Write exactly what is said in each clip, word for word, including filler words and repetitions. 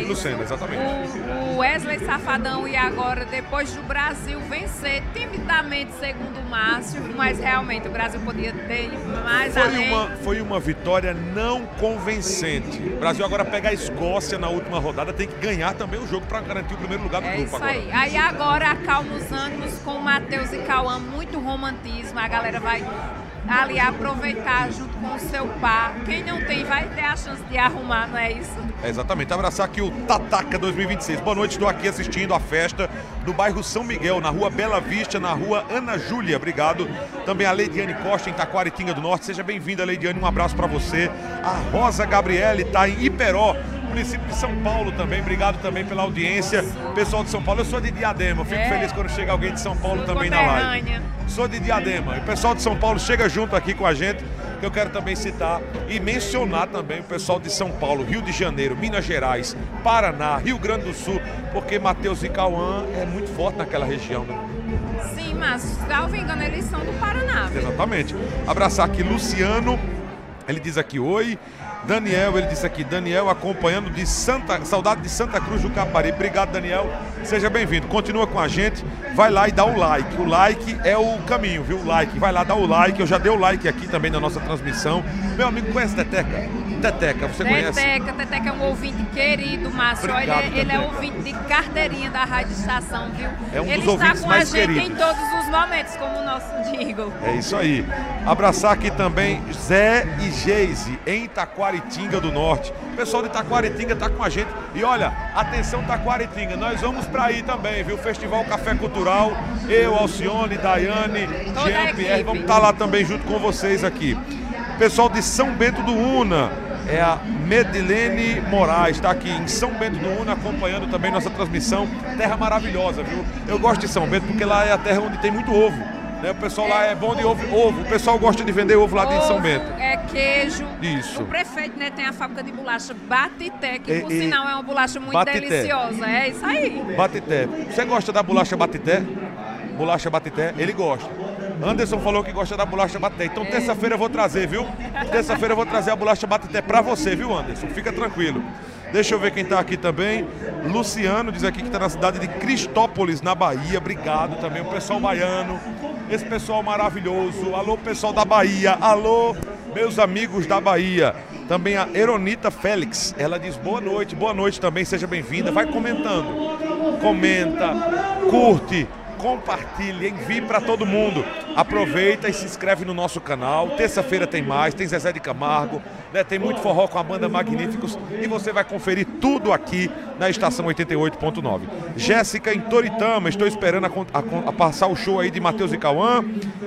Danilo Lucena, exatamente. O, o Wesley Safadão e agora, depois do Brasil vencer timidamente, segundo o Márcio, mas realmente o Brasil podia ter ido mais foi além. Uma, foi uma vitória não convincente. O Brasil agora pega a Escócia na última rodada, tem que ganhar também o jogo para garantir o primeiro lugar do é grupo isso agora. Aí. aí agora acalma os ânimos com o Matheus e Cauã, muito romantismo, a galera vai ali aproveitar junto com o seu par. Quem não tem vai ter a chance de arrumar, não é isso? É exatamente, abraçar aqui o Tataca dois mil e vinte e seis. Boa noite, estou aqui assistindo a festa do bairro São Miguel, na rua Bela Vista, na rua Ana Júlia, obrigado. Também a Leidiane Costa em Taquaritinga do Norte, seja bem-vinda, Leidiane, um abraço para você. A Rosa Gabriele está em Iperó, município de São Paulo também, obrigado também pela audiência. Pessoal de São Paulo, eu sou de Diadema, fico é. feliz quando chega alguém de São Paulo sou também na live. Sou de Diadema, e o pessoal de São Paulo chega junto aqui com a gente, que eu quero também citar e mencionar também o pessoal de São Paulo, Rio de Janeiro, Minas Gerais, Paraná, Rio Grande do Sul, porque Matheus e Cauã é muito forte naquela região, né? Sim, mas, salvo engano, eles são do Paraná. Exatamente. Abraçar aqui Luciano, ele diz aqui, oi. Daniel, ele disse aqui, Daniel acompanhando de Santa, saudade de Santa Cruz do Capari. Obrigado, Daniel. Seja bem-vindo. Continua com a gente. Vai lá e dá o like. O like é o caminho, viu? O like. Vai lá, dá o like. Eu já dei o like aqui também na nossa transmissão. Meu amigo, conhece Teteca? Teteca, você Teteca, conhece? Teteca, Teteca é um ouvinte querido, Márcio. Obrigado, ele, é, ele é Teteca. ouvinte de carteirinha da Rádio Estação, viu? É um ele dos está ouvintes com mais a gente queridos. em todos os momentos, como o nosso Diego. É isso aí. Abraçar aqui também Zé e Geise, em Itaquaritinga do Norte. O pessoal de Itaquaritinga está com a gente. E olha, atenção Itaquaritinga, nós vamos para aí também, viu? Festival Café Cultural, eu, Alcione, Daiane, Toda Jean Pierre, vamos estar lá também junto com vocês aqui. Pessoal de São Bento do Una, é a Medilene Moraes, está aqui em São Bento do Una, acompanhando também nossa transmissão. Terra maravilhosa, viu? Eu gosto de São Bento porque lá é a terra onde tem muito ovo. Né? O pessoal é. lá é bom de ovo, ovo. O pessoal gosta de vender ovo lá ovo, de São Bento. É queijo. Isso. O prefeito, né, tem a fábrica de bolacha Batité, que E, por e... sinal é uma bolacha muito Batité. deliciosa. É isso aí. Batité. Você gosta da bolacha Batité? Bolacha Batité? Ele gosta. Anderson falou que gosta da bolacha Batité. Então, é. terça-feira eu vou trazer, viu? Terça-feira eu vou trazer a bolacha Batité pra você, viu, Anderson? Fica tranquilo. Deixa eu ver quem tá aqui também. Luciano diz aqui que tá na cidade de Cristópolis, na Bahia. Obrigado também, o pessoal baiano. Esse pessoal maravilhoso. Alô, pessoal da Bahia. Alô, meus amigos da Bahia. Também a Eronita Félix. Ela diz boa noite, boa noite também. Seja bem-vinda. Vai comentando. Comenta, curte, compartilhe, envie para todo mundo. Aproveita e se inscreve no nosso canal. Terça-feira tem mais, tem Zezé de Camargo, né? Tem muito forró com a banda Magníficos e você vai conferir tudo aqui na Estação oitenta e oito ponto nove. Jéssica em Toritama, estou esperando a, a, a passar o show aí de Matheus e Cauã.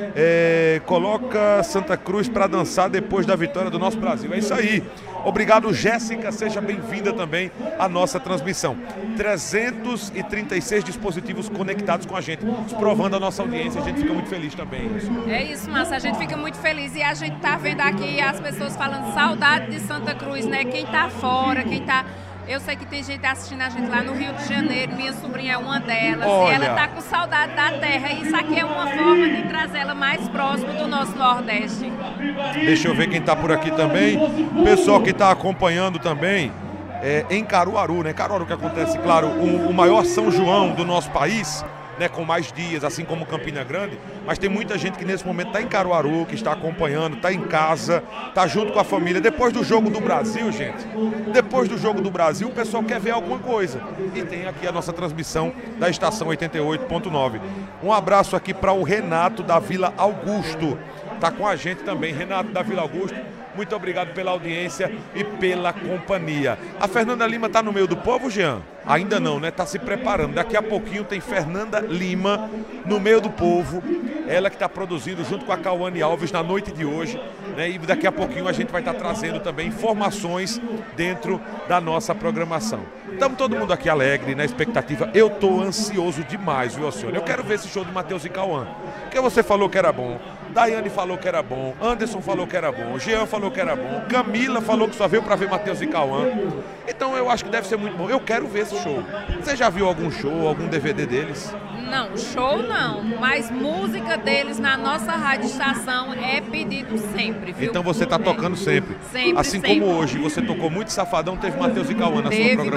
É, coloca Santa Cruz para dançar depois da vitória do nosso Brasil. É isso aí. Obrigado, Jéssica. Seja bem-vinda também à nossa transmissão. trezentos e trinta e seis dispositivos conectados com a gente, provando a nossa audiência. A gente fica muito feliz também. É isso, Márcio. A gente fica muito feliz e a gente tá vendo aqui as pessoas falando saudade de Santa Cruz, né? Quem tá fora, quem tá... Eu sei que tem gente assistindo a gente lá no Rio de Janeiro, minha sobrinha é uma delas. Olha. E ela tá com saudade da terra. E isso aqui é uma forma de trazer ela mais próximo do nosso Nordeste. Deixa eu ver quem tá por aqui também. Pessoal que tá acompanhando também é, em Caruaru, né? Caruaru que acontece, claro, o, o maior São João do nosso país, né, com mais dias, assim como Campina Grande, mas tem muita gente que nesse momento está em Caruaru, que está acompanhando, está em casa, está junto com a família. Depois do Jogo do Brasil, gente, depois do Jogo do Brasil, o pessoal quer ver alguma coisa. E tem aqui a nossa transmissão da Estação oitenta e oito ponto nove. Um abraço aqui para o Renato da Vila Augusto. Está com a gente também, Renato da Vila Augusto. Muito obrigado pela audiência e pela companhia. A Fernanda Lima está no meio do povo, Jean? Ainda não, né? Está se preparando. Daqui a pouquinho tem Fernanda Lima no meio do povo. Ela que está produzindo junto com a Cauane Alves na noite de hoje, né? E daqui a pouquinho a gente vai estar tá trazendo também informações dentro da nossa programação. Estamos todo mundo aqui alegre, na expectativa. Eu estou ansioso demais, viu, Alcione? Eu quero ver esse show de Matheus e Cauã. Porque você falou que era bom. Daiane falou que era bom, Anderson falou que era bom, Jean falou que era bom, Camila falou que só veio para ver Matheus e Cauã. Então eu acho que deve ser muito bom. Eu quero ver esse show. Você já viu algum show, algum D V D deles? Não, show não, mas música deles na nossa rádio estação é pedido sempre, viu? Então você está tocando sempre. Sempre, Assim sempre. como hoje você tocou muito Safadão, teve Matheus e Cauã na Teve sua programação.